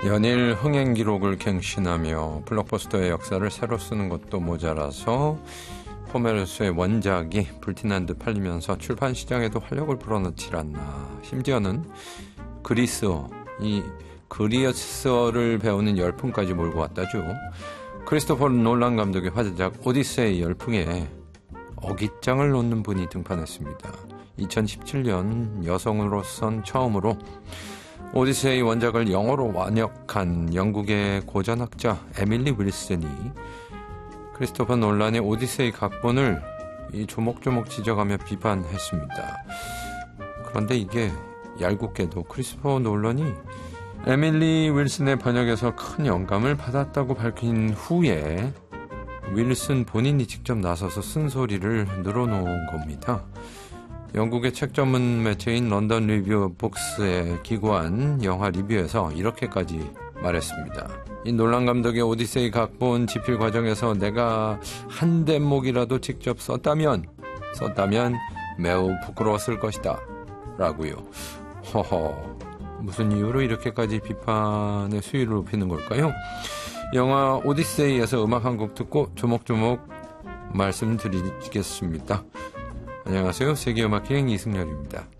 연일 흥행 기록을 갱신하며 블록버스터의 역사를 새로 쓰는 것도 모자라서 호메로스의 원작이 불티난 듯 팔리면서 출판 시장에도 활력을 불어넣질 않나. 심지어는 그리스어, 이 그리스어를 배우는 열풍까지 몰고 왔다죠. 크리스토퍼 놀란 감독의 화제작 오디세이 열풍에 어깃장을 놓는 분이 등판했습니다. 2017년 여성으로선 처음으로 오디세이 원작을 영어로 완역한 영국의 고전학자 에밀리 윌슨이 크리스토퍼 놀란의 오디세이 각본을 조목조목 지적하며 비판했습니다. 그런데 이게 얄궂게도 크리스토퍼 놀란이 에밀리 윌슨의 번역에서 큰 영감을 받았다고 밝힌 후에 윌슨 본인이 직접 나서서 쓴소리를 늘어놓은 겁니다. 영국의 책 전문 매체인 런던 리뷰 북스에 기고한 영화 리뷰에서 이렇게까지 말했습니다. 이 놀란 감독의 오디세이 각본 집필 과정에서 내가 한 대목이라도 직접 썼다면 매우 부끄러웠을 것이다 라고요. 허허, 무슨 이유로 이렇게까지 비판의 수위를 높이는 걸까요? 영화 오디세이에서 음악 한 곡 듣고 조목조목 말씀드리겠습니다. 안녕하세요. 세계음악기행 이승열입니다.